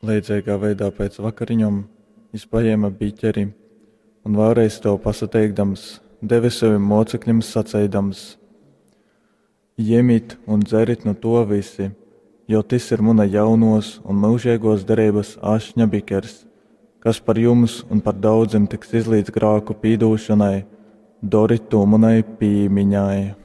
Līdzīgā veidā pēc vakariņām viņš paēma biķeri un vēlreiz to pasateikdams, deva saviem mocekļiem sacēdams: Ņemiet un dzerit no to visi, jo tas ir mana jaunos un mūžīgos derības ašņa bikers, kas par jums un par daudziem tiks izlīdz grāku pīdūšanai, dori to manai pīmiņai.